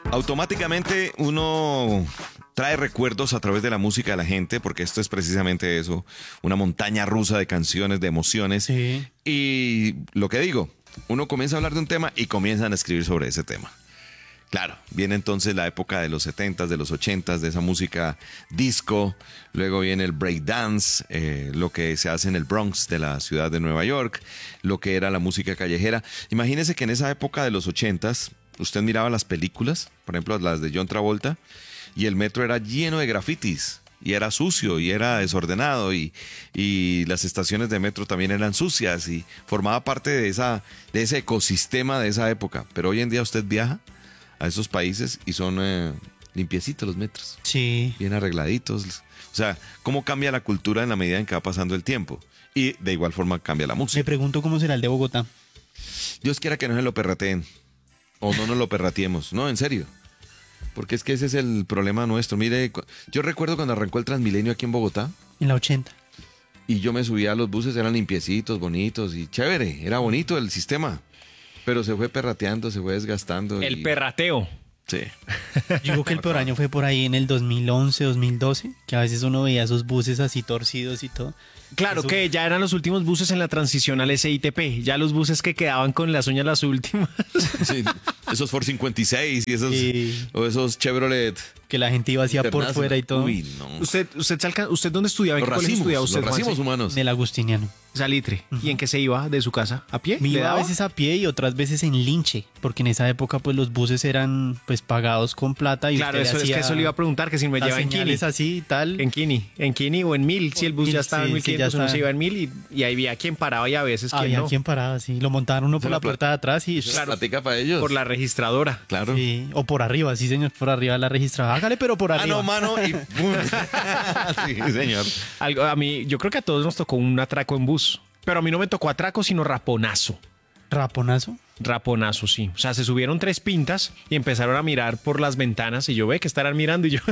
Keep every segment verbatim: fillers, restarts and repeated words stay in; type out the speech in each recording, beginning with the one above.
Automáticamente uno trae recuerdos a través de la música de la gente, porque esto es precisamente eso, una montaña rusa de canciones, de emociones. Sí. Y lo que digo, uno comienza a hablar de un tema y comienzan a escribir sobre ese tema. Claro, viene entonces la época de los setentas, de los ochentas, de esa música disco. Luego viene el breakdance, eh, lo que se hace en el Bronx de la ciudad de Nueva York, lo que era la música callejera. Imagínese que en esa época de los ochentas, usted miraba las películas, por ejemplo las de John Travolta, y el metro era lleno de grafitis, y era sucio, y era desordenado, y, y las estaciones de metro también eran sucias, y formaba parte de, esa, de ese ecosistema de esa época. Pero hoy en día usted viaja a esos países y son eh, limpiecitos los metros, Sí. bien arregladitos. O sea, cómo cambia la cultura en la medida en que va pasando el tiempo. Y de igual forma cambia la Me música. pregunto cómo será el de Bogotá. Dios quiera que no se lo perrateen. O no nos lo perrateemos. No, en serio. Porque es que ese es el problema nuestro. Mire, cu- yo recuerdo cuando arrancó el Transmilenio aquí en Bogotá En la ochenta. y yo me subía a los buses, eran limpiecitos, bonitos y chévere. Era bonito el sistema. Pero se fue perrateando, se fue desgastando. El y- perrateo. Sí. Yo digo que el peor año fue por ahí en el dos mil once, dos mil doce, que a veces uno veía esos buses así torcidos y todo. Claro Eso- que ya eran los últimos buses en la transición al S I T P. Ya los buses que quedaban con las uñas las últimas. Sí, esos Ford cincuenta y seis y esos, Sí. o esos Chevrolet. Que la gente iba hacia por Internacional. fuera y todo. Uy, no. ¿Usted, usted, se alca- ¿Usted dónde estudiaba? ¿En Los qué colegio racimos, estudiaba los usted, racimos Juanse? humanos. En el Agustiniano. Salitre. ¿Y en qué se iba de su casa? ¿A pie? Me ¿Le iba a daba? veces a pie y otras veces en linche, porque en esa época pues los buses eran pues pagados con plata y Claro, usted eso es hacía que eso le iba a preguntar, que si me las lleva en Kini. señales así y tal. En Kini, en Kini o en Mil, si el bus Mil, ya estaba sí, en mil sí, ya quinientos, uno estaba. se iba en Mil y, y ahí había quien paraba y a veces quien Había no. quien paraba así, lo montaban uno por la la pla- puerta de atrás y Claro. Platica para ellos. Por la registradora. Claro. sí, o por arriba, sí señor, por arriba la registraba. Hágale, pero por Ah, arriba. no, mano. Y ¡pum! Sí, señor. Algo, a mí, yo creo que a todos nos tocó un atraco en bus. Pero a mí no me tocó atraco, sino raponazo. Raponazo. Raponazo, sí. O sea, se subieron tres pintas y empezaron a mirar por las ventanas y yo ve que estarán mirando y yo.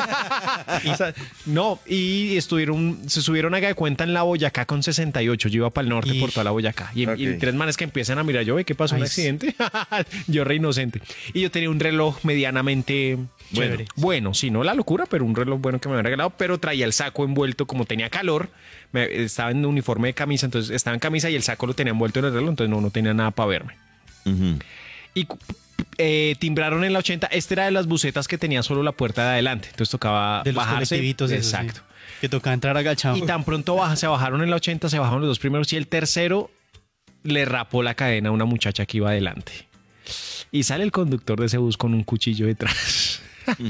O sea, no, y estuvieron, se subieron haga de cuenta en la Boyacá con sesenta y ocho. Yo iba para el norte Ish. por toda la Boyacá. Y, Ok. y tres manes que empiezan a mirar, yo ve qué pasó, un Ay, accidente. Yo re inocente. Y yo tenía un reloj medianamente bueno. Chévere. Bueno, sí, no la locura, pero un reloj bueno que me habían regalado, pero traía el saco envuelto, como tenía calor, me- estaba en uniforme de camisa, entonces estaba en camisa y el saco lo tenía envuelto en el reloj, entonces no, no tenía nada para verme. Ujú. Y cu- eh, timbraron en la ochenta. Este era de las busetas que tenía solo la puerta de adelante. Entonces tocaba De los bajarse. colectivitos esos, sí. Exacto. Que tocaba entrar agachado. Y tan pronto baja, se bajaron en la ochenta, se bajaron los dos primeros y el tercero le rapó la cadena a una muchacha que iba adelante. Y sale el conductor de ese bus con un cuchillo detrás.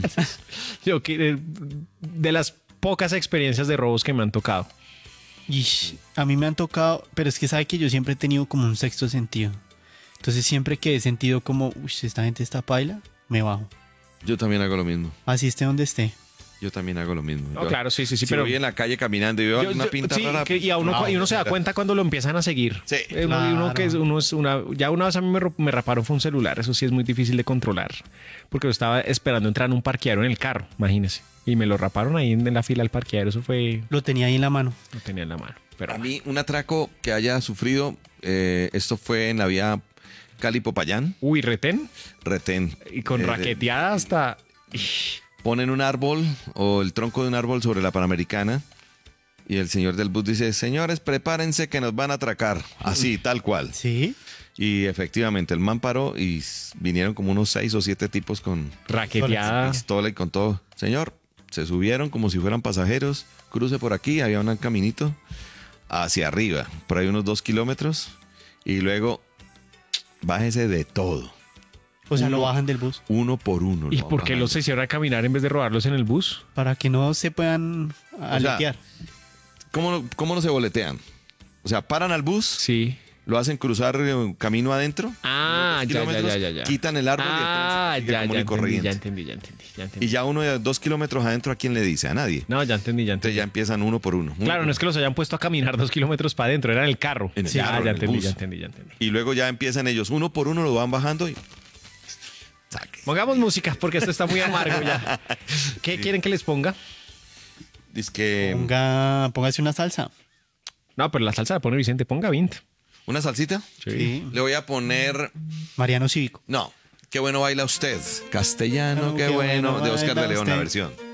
Yo que de, de las pocas experiencias de robos que me han tocado. Ish, a mí me han tocado, pero es que sabe que yo siempre he tenido como un sexto sentido. Entonces siempre que he sentido como, uy, esta gente está paila, me bajo. Yo también hago lo mismo. Así esté donde esté. Yo también hago lo mismo. No, Yo- claro, sí, sí, sí, si pero- voy en la calle caminando y veo Yo- una yo- pinta sí, rara. que- y, a uno, no, y uno se da espera. cuenta cuando lo empiezan a seguir. Sí. Eh, uno- y uno Claro. que es, uno es una, ya una vez a mí me, ro- me raparon fue un celular, eso sí es muy difícil de controlar, porque yo estaba esperando entrar en un parqueadero en el carro, imagínese, y me lo raparon ahí en, en la fila del parqueadero, eso fue, Lo tenía ahí en la mano. no tenía en la mano. Pero A mí, un atraco que haya sufrido, eh, esto fue en la vía Cali-Popayán, uy, retén, retén. y con Eh, raqueteada hasta... Ponen un árbol o el tronco de un árbol sobre la Panamericana y el señor del bus dice, señores, prepárense que nos van a atracar. Así, tal cual. Sí. Y efectivamente, el man paró y s- vinieron como unos seis o siete tipos con Raqueteada. pistola y con todo. Señor, se subieron como si fueran pasajeros. Cruce por aquí, había un caminito hacia arriba, por ahí unos dos kilómetros. Y luego, bájese de todo. O sea, Uno- lo bajan del bus. Uno por uno. ¿Y lo por qué bajan. los hicieron a caminar en vez de robarlos en el bus? Para que no se puedan aletear. ¿Cómo, no- ¿Cómo no se boletean? O sea, paran al bus, Sí. lo hacen cruzar eh, camino adentro. Ah, dos ya, ya, kilómetros, ya, ya, ya. quitan el árbol y el Ah, tren sigue ya, común ya y entendí, corriente. ya entendí, ya entendí, ya entendí. Y ya uno de dos kilómetros adentro, ¿a quién le dice? A nadie. No, ya entendí, ya Entonces entendí. ya empiezan uno por uno. uno Claro, por no es que los hayan puesto a caminar dos kilómetros para adentro, era en el carro. En el ya, carro, ya en el entendí, bus. ya entendí, ya entendí. Y luego ya empiezan ellos, uno por uno lo van bajando y... Saque. Pongamos música porque esto está muy amargo ya. ¿Qué quieren que les ponga? Dice que... Ponga, póngase una salsa. No, pero la salsa la pone Vicente, ponga vint. ¿Una salsita? Sí. Le voy a poner... Mariano Cívico. No, Qué bueno baila usted. Castellano, Oh, qué, qué bueno. bueno De Oscar de baila León, la usted. versión.